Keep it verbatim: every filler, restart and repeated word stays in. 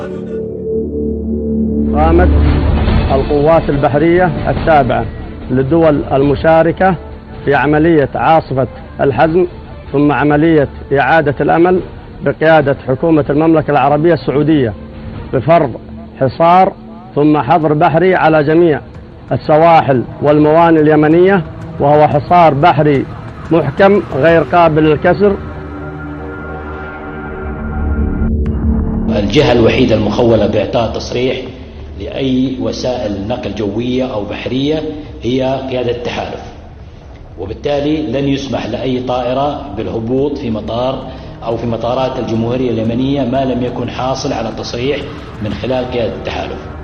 قامت القوات البحرية التابعة للدول المشاركة في عملية عاصفة الحزم ثم عملية إعادة الأمل بقيادة حكومة المملكة العربية السعودية بفرض حصار ثم حظر بحري على جميع السواحل والموانئ اليمنية، وهو حصار بحري محكم غير قابل للكسر. الجهة الوحيدة المخولة بإعطاء تصريح لأي وسائل نقل جوية أو بحرية هي قيادة التحالف، وبالتالي لن يسمح لأي طائرة بالهبوط في مطار أو في مطارات الجمهورية اليمنية ما لم يكن حاصل على تصريح من خلال قيادة التحالف.